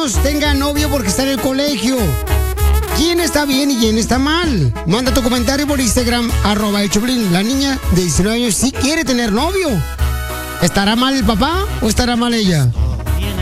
años tenga novio porque está en el colegio. ¿Quién está bien y quién está mal? Manda tu comentario por Instagram, @el Choplin. La niña de 19 años sí quiere tener novio. ¿Estará mal el papá o estará mal ella?